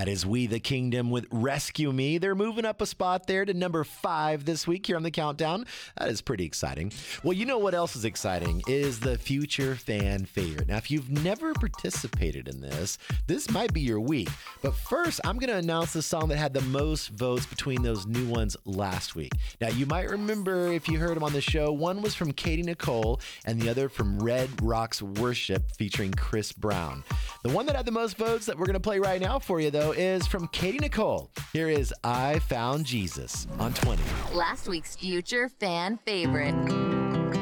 That is We the Kingdom with Rescue Me. They're moving up a spot there to number 5 this week here on the countdown. That is pretty exciting. Well, you know what else is exciting is the Future Fan Favorite. Now, if you've never participated in this might be your week. But first, I'm going to announce the song that had the most votes between those new ones last week. Now, you might remember if you heard them on the show, one was from Katie Nicole and the other from Red Rocks Worship featuring Chris Brown. The one that had the most votes that we're going to play right now for you, though, is from Katie Nicole. Here is I Found Jesus on 20. Last week's Future Fan Favorite.